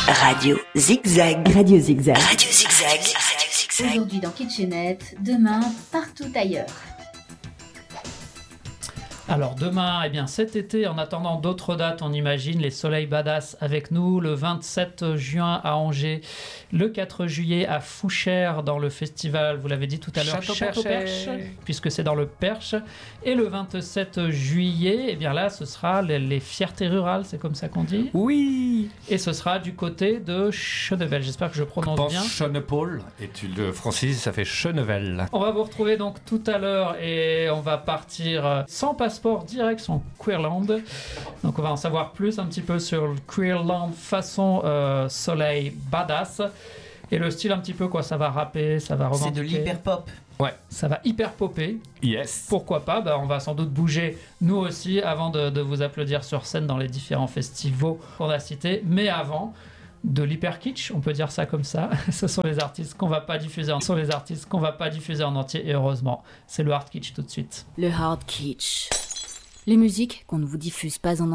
Radio Zigzag. Radio Zigzag. Radio Zigzag. Radio Zigzag. Aujourd'hui dans Kitchenette, demain partout ailleurs. Alors demain, cet été, en attendant d'autres dates, on imagine les Soleils Badass avec nous, le 27 juin à Angers, le 4 juillet à Fouchères dans le festival, vous l'avez dit tout à l'heure, Château-Perche, puisque c'est dans le Perche, et le 27 juillet, là ce sera les Fiertés Rurales, c'est comme ça qu'on dit ? Oui. Et ce sera du côté de Chenevel, j'espère que je prononce bien. Chenepaul, et tu le francises, ça fait Chenevel. On va vous retrouver donc tout à l'heure et on va partir sans passeport direction Queerland. Donc on va en savoir plus un petit peu sur le Queerland façon Soleil Badass. Et le style un petit peu quoi, ça va rapper, ça va revendiquer. C'est de l'hyper pop. Ouais. Ça va hyper popper. Yes. Pourquoi pas, on va sans doute bouger nous aussi avant de vous applaudir sur scène dans les différents festivals qu'on a cités. Mais avant, de l'hyper kitsch, on peut dire ça comme ça. Ce sont les artistes qu'on va pas diffuser en entier et heureusement, c'est le hard kitsch tout de suite. Le hard kitsch. Les musiques qu'on ne vous diffuse pas en